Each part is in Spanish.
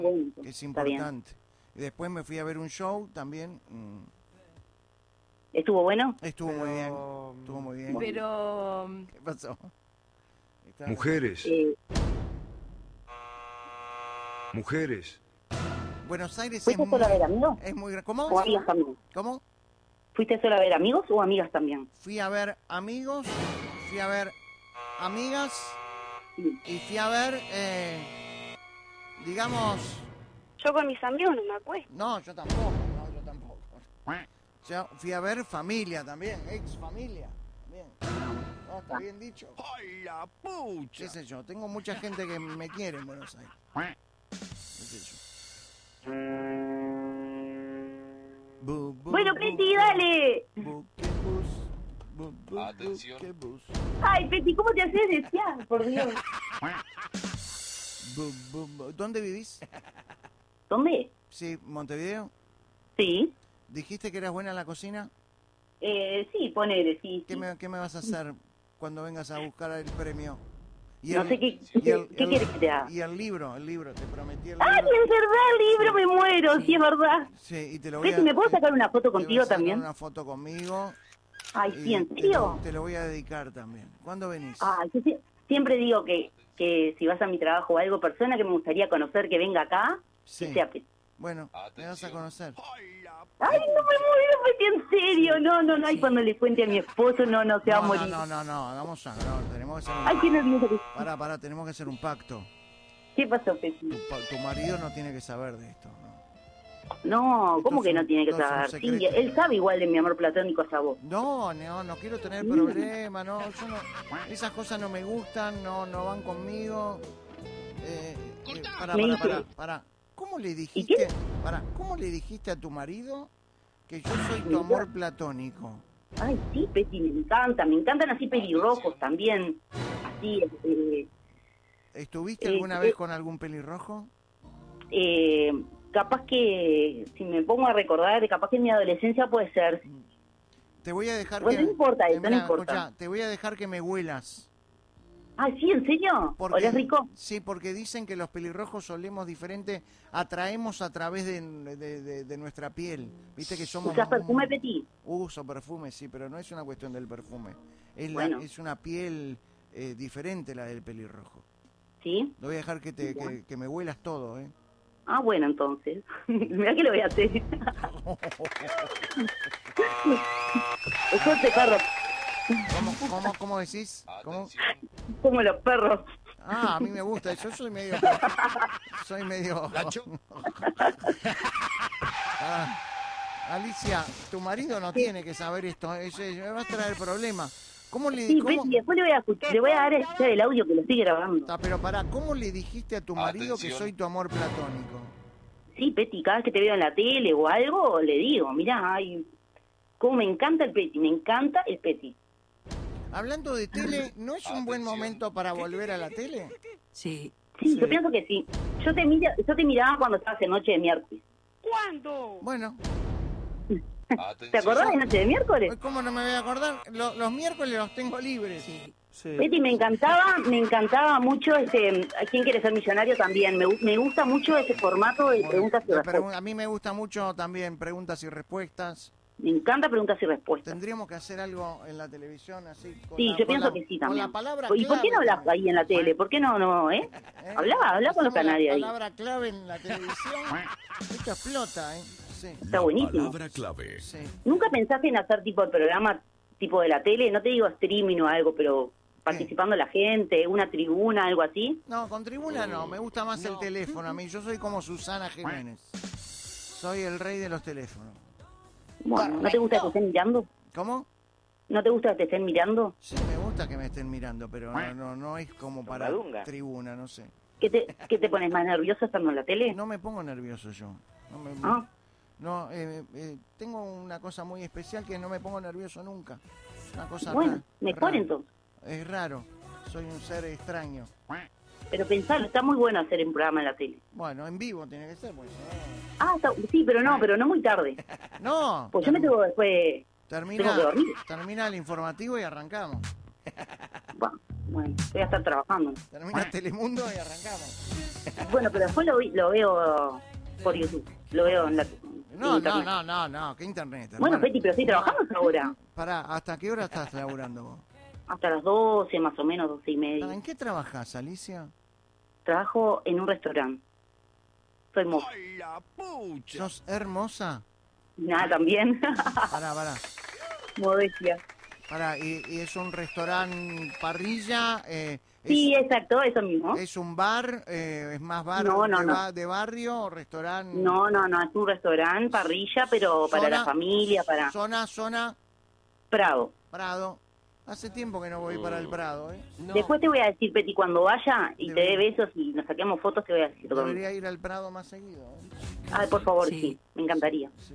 bueno, que es está bien. importante. Y después me fui a ver un show también. ¿Estuvo bueno? Estuvo muy bien. Estuvo muy bien. Pero... ¿Qué pasó? Mujeres. Mujeres. Buenos Aires ¿Fuiste solo a ver amigos? es muy... ¿Cómo? ¿O amigas también? ¿Cómo? ¿Fuiste solo a ver amigos o amigas también? Fui a ver amigos, fui a ver amigas Sí. y fui a ver, digamos... Yo con mis amigos no me acuesto. No, yo tampoco. Yo fui a ver familia también, ex familia. Bien. No, está bien dicho. ¡Ay, la pucha! ¿Qué sé yo? Tengo mucha gente que me quiere en Buenos Aires. ¿Qué sé yo? Bu, bu, Bueno, bu, Peti, dale. bu, qué bus, bu, bu, Atención. bu, qué bus. Ay, Peti, ¿cómo te haces desear? Por Dios. Bu, bu, bu. ¿Dónde vivís? ¿Dónde? Sí, Montevideo. Sí. ¿Dijiste que eras buena en la cocina? Sí, ponele, sí. ¿Qué me vas a hacer cuando vengas a buscar el premio? Y No sé qué quieres que te haga. Y el libro, te prometí el ¡Ay, libro. es verdad, el libro! Me muero, sí, es verdad. Sí, y te lo voy Peti, a... ¿me puedo sacar una foto te voy a contigo sacar también? una foto conmigo. Ay, y sí, ¿en te serio? te lo voy a dedicar también. ¿Cuándo venís? Ay, yo siempre digo que si vas a mi trabajo o algo, persona que me gustaría conocer que venga acá, Sí. que sea Peti. Bueno, me vas a conocer. Ay, no me muero, Peti, en serio. No, ay, cuando le cuente a mi esposo, no, se va a morir. No, vamos a... No, tenemos que hacer Ay, qué un... nervioso que... Pará, tenemos que hacer un pacto. ¿Qué pasó, Peti? Tu marido no tiene que saber de esto, ¿no? No, Esto ¿cómo es que un- no tiene que esto es un saber? Sí, secreto. él sabe igual de mi amor platónico hacia vos. No quiero tener problemas, no, yo no, esas cosas no me gustan, no van conmigo. Me dice- Pará. ¿Cómo le qué? dijiste, cómo le dijiste a tu marido que yo soy tu amor platónico? Ay, sí, Peti, me encantan así pelirrojos también. Así, ¿Estuviste alguna vez con algún pelirrojo? capaz que, si me pongo a recordar, capaz que en mi adolescencia puede ser. Te voy a dejar Bueno, que... no importa eso, no mirá, importa. escuchá, te voy a dejar que me huelas. Ay, sí, ¿en serio? ¿Olés rico? Sí, porque dicen que los pelirrojos olemos diferente, atraemos a través de nuestra piel. Viste que somos... ¿Usás perfume, Peti? Uso perfume, sí, pero no es una cuestión del perfume. Es, Bueno. es una piel diferente la del pelirrojo. ¿Sí? Te voy a dejar que me huelas todo, ¿eh? Ah, bueno, entonces. Mirá que lo voy a hacer. Suerte, perro. ¿Cómo decís? ¿Cómo? Como los perros. Ah, a mí me gusta, yo soy medio... Soy medio... Ah, Alicia, tu marido no tiene que saber esto, me va a traer problemas. ¿Cómo le Sí, cómo- Peti, después le voy a dar a escuchar el audio que lo estoy grabando. Pero pará, ¿cómo le dijiste a tu marido que Atención. soy tu amor platónico? Sí, Peti, cada vez que te veo en la tele o algo, le digo, mirá, ay, cómo me encanta el Peti. Hablando de tele, ¿no es un buen momento para volver a la tele? Sí. Sí, yo pienso que sí. Yo te miraba cuando estabas en Noche de Miércoles. ¿Cuándo? Bueno, ¿Te acordás de Noche de Miércoles? ¿cómo no me voy a acordar? Los miércoles los tengo libres. Peti, me encantaba mucho ¿A quién quiere ser millonario? También. Me gusta mucho ese formato de preguntas y Pero respuestas. a mí me gusta mucho también preguntas y respuestas. Me encanta preguntas y respuestas. Tendríamos que hacer algo en la televisión así. Sí, yo pienso que sí Con también. la palabra ¿Y por qué no clave hablas ahí en la tele? ¿Por qué no, ¿Eh? Habla con los Hacemos canarios ahí. La palabra clave en la televisión. Esto explota, ¿eh? Sí. Está buenísimo. Palabra clave. Sí. ¿Nunca pensaste en hacer tipo de programa tipo de la tele? No te digo streaming o algo, pero participando la gente, una tribuna, algo así. No, con tribuna no, me gusta más el teléfono a mí. Yo soy como Susana Jiménez. Soy el rey de los teléfonos. Bueno, ¿no te gusta que te estén mirando? ¿Cómo? ¿No te gusta que te estén mirando? Sí, me gusta que me estén mirando, pero no es como para tribuna, no sé. ¿Qué te pones más nervioso estando en la tele? No me pongo nervioso yo. Ah. No, tengo una cosa muy especial que no me pongo nervioso nunca. Una cosa Bueno, rara, mejor rara. entonces. Es raro, soy un ser extraño. Pero pensalo, está muy bueno hacer un programa en la tele. Bueno, en vivo tiene que ser, pues. Ah, sí, pero no muy tarde. No, Pues yo me tengo después... tengo que dormir. termina el informativo y arrancamos. Bueno, voy a estar trabajando. Termina Telemundo y arrancamos. Bueno, pero después lo veo por YouTube. Lo veo en la No, internet. no, ¿qué internet? Bueno, hermana? Peti, pero estoy trabajando hasta ahora. Pará, ¿hasta qué hora estás laburando vos? Hasta las 12, más o menos, 12 y Pará, media. ¿en qué trabajás, Alicia? Trabajo en un restaurante. Soy moza. ¡La pucha! ¿Sos hermosa? Nada, también. Pará. Modestia. Pará, y es un restaurante parrilla, Sí, exacto, eso mismo. es un bar, es más bar No, de barrio o restaurante. No, es un restaurante, parrilla, pero para Zona- la familia, para Zona Prado. Prado. Hace tiempo que no voy para el Prado, ¿eh? Después te voy a decir, Peti, cuando vaya y te dé besos y nos saquemos fotos, te voy a decir. Debería ir al Prado más seguido, ¿eh? Ay, por favor, sí, me encantaría. Sí.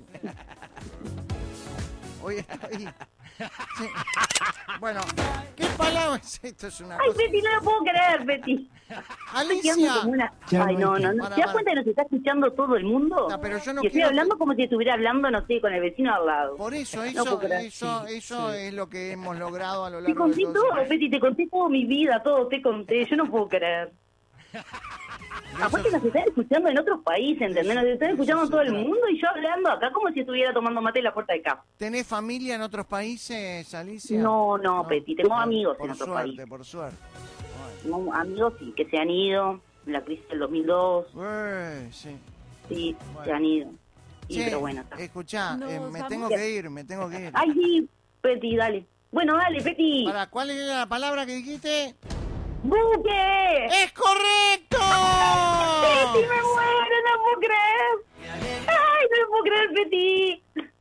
Oye, sí. Bueno, ¿qué palabra es esto? Es una Ay, cosa... Peti, no lo puedo creer, Peti. Alicia. Ay, no. ¿Te das cuenta que nos está escuchando todo el mundo? No, pero yo no y estoy quiero hablando como si estuviera hablando, no sé, con el vecino al lado. Por eso, No puedo creer. eso es lo que hemos logrado a lo Te largo de conté todos todo, estos años. Peti, te conté toda mi vida, todo te conté, yo no puedo creer. Aparte nos están escuchando en otros países, ¿entendés? Nos están escuchando en todo el mundo y yo hablando acá como si estuviera tomando mate en la puerta de casa. ¿Tenés familia en otros países, Alicia? No, Peti, tengo amigos por en otros suerte, países. Por suerte. Tengo amigos sí, que se han ido, en la crisis del 2002, Sí. sí, Bueno. se han ido. Y, Che, pero bueno, está. escuchá, Nos me vamos. tengo que ir, me tengo que ir. Ay, sí, Peti, dale. Bueno, dale, Peti. Para, ¿cuál era la palabra que dijiste? ¡Buque! ¡Es correcto! ¡Peti, me muero! ¡No puedo creer! ¡Ay, no lo puedo creer, Peti!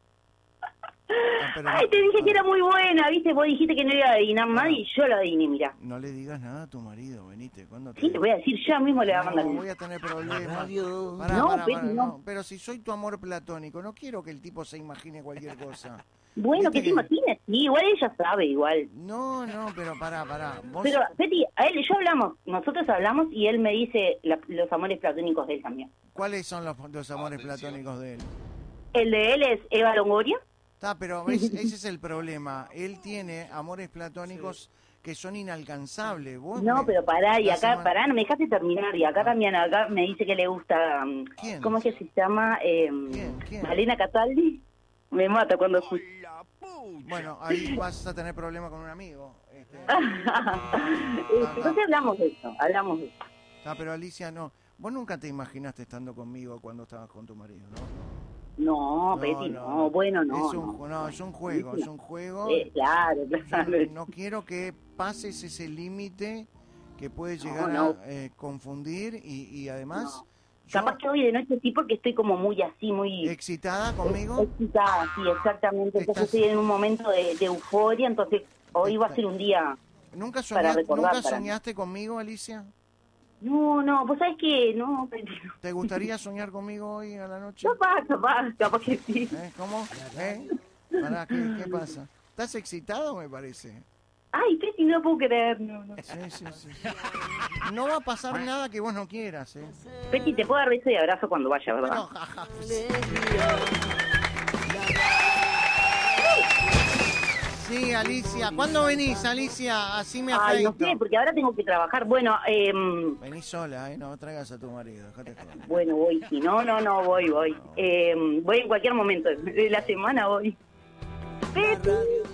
pero Ay, te dije que era muy buena, ¿viste? Vos dijiste que no iba a adivinar más y yo la adiviné, mira. No le digas nada a tu marido, venite. ¿Cuándo te... Sí, te voy a decir, ya mismo le va a mandar No, un... voy a tener problemas. No, Peti, no. No. Pero si soy tu amor platónico, no quiero que el tipo se imagine cualquier cosa. Bueno, ¿Viste que te imagines, sí, igual ella sabe, igual. No, pero pará. Vos... Pero, Peti, a él, nosotros hablamos y él me dice los amores platónicos de él también. ¿Cuáles son los amores platónicos de él? El de él es Eva Longoria. Está, pero ese es el problema. Él tiene amores platónicos que son inalcanzables. Vos No, pero pará, y la acá, semana- no me dejaste terminar, y acá también, acá me dice que le gusta, ¿Quién? ¿cómo es que se llama? ¿Quién? Malena Cataldi. Me mata cuando escucho. ¡La pucha! Bueno, ahí vas a tener problemas con un amigo. Entonces hablamos de eso. Está, pero Alicia, no. Vos nunca te imaginaste estando conmigo cuando estabas con tu marido, ¿no? No, Peti, no, bueno, no. Es un juego, es un juego. Claro. Yo no quiero que pases ese límite que puede llegar No. a confundir y además... Capaz que hoy de noche sí, porque estoy como muy así, muy... ¿Excitada conmigo? Excitada, sí, exactamente. Entonces estoy en un momento de euforia, entonces hoy va a ser un día... ¿Nunca para recordar, ¿nunca para- soñaste conmigo, Alicia? No, vos sabés que no, Peti, no. ¿Te gustaría soñar conmigo hoy a la noche? Capaz que sí. ¿Cómo? Pará, ¿qué pasa? ¿Estás excitado, me parece? Ay, Peti, no puedo creer, no. Sí. No va a pasar nada que vos no quieras, ¿eh? Peti, te puedo dar beso y abrazo cuando vaya, ¿verdad? Pero, jaja. Sí, Alicia. ¿Cuándo venís, Alicia? Así me Ay, afeito. no sé, porque ahora tengo que trabar. Bueno, Venís sola, ¿eh? No traigas a tu marido, dejate joder. bueno, voy, sí. No, voy. Voy en cualquier momento de la semana, voy. Peti.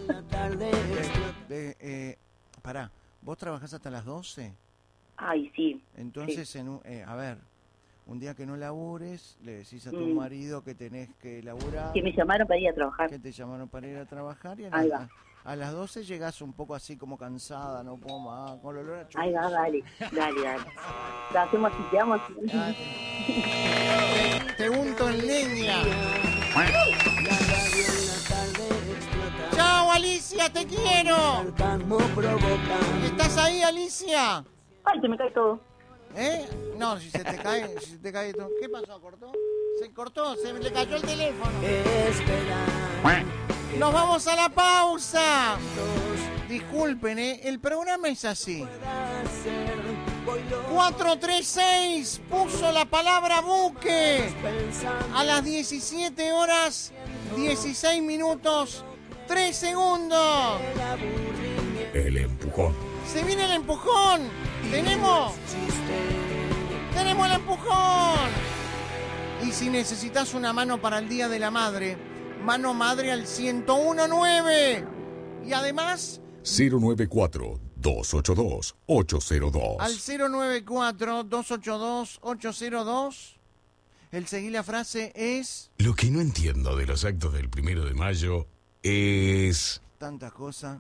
Pará, ¿vos trabajás hasta las 12? Ay, sí. Entonces, a ver, un día que no labures, le decís a tu marido que tenés que laburar, Que me llamaron para ir a trabajar. que te llamaron para ir a trabajar y Ahí va. a las 12 llegás un poco así como cansada, no puedo más, con olor a chorizo. Ahí va, dale. Lo hacemos así, te amo así. Te unto en leña. ¡Chao, Alicia! ¡Te quiero! ¿Estás ahí, Alicia? Ay, que me cae todo. ¿Eh? No, si se te cae todo. ¿Qué pasó? ¿Cortó? Se cortó, se le cayó el teléfono. ¡Nos vamos a la pausa! Disculpen, el programa es así. 436 puso la palabra buque a las 17 horas 16 minutos 3 segundos. El empujón. Se viene el empujón. Tenemos tenemos el empujón. Y si necesitas una mano para el Día de la Madre, mano madre al 1019. Y además 094-282-802. al 094-282-802. El seguir la frase es... Lo que no entiendo de los actos del 1 de mayo es... Tantas cosas.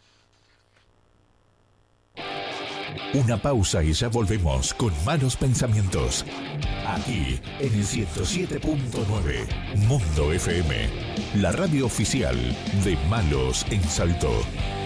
Una pausa y ya volvemos con Malos Pensamientos. Aquí en el 107.9 Mundo FM, la radio oficial de Malos en Salto.